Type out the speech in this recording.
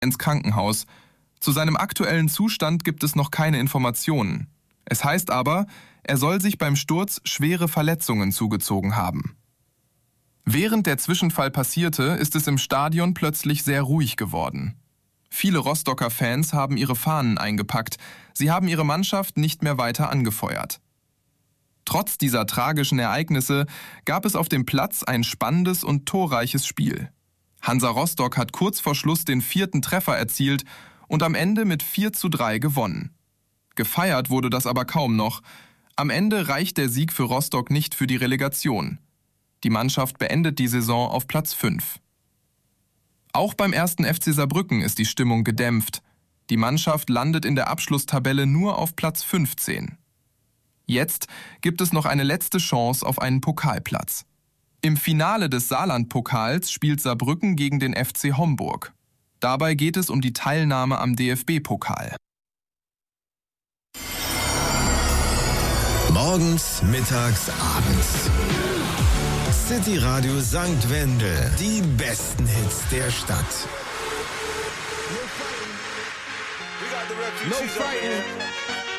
ins Krankenhaus. Zu seinem aktuellen Zustand gibt es noch keine Informationen. Es heißt aber, er soll sich beim Sturz schwere Verletzungen zugezogen haben. Während der Zwischenfall passierte, ist es im Stadion plötzlich sehr ruhig geworden. Viele Rostocker Fans haben ihre Fahnen eingepackt. Sie haben ihre Mannschaft nicht mehr weiter angefeuert. Trotz dieser tragischen Ereignisse gab es auf dem Platz ein spannendes und torreiches Spiel. Hansa Rostock hat kurz vor Schluss den 4. Treffer erzielt und am Ende mit 4:3 gewonnen. Gefeiert wurde das aber kaum noch. Am Ende reicht der Sieg für Rostock nicht für die Relegation. Die Mannschaft beendet die Saison auf Platz 5. Auch beim 1. FC Saarbrücken ist die Stimmung gedämpft. Die Mannschaft landet in der Abschlusstabelle nur auf Platz 15. Jetzt gibt es noch eine letzte Chance auf einen Pokalplatz. Im Finale des Saarland-Pokals spielt Saarbrücken gegen den FC Homburg. Dabei geht es um die Teilnahme am DFB-Pokal. Morgens, mittags, abends. City Radio St. Wendel. Die besten Hits der Stadt. No fighting.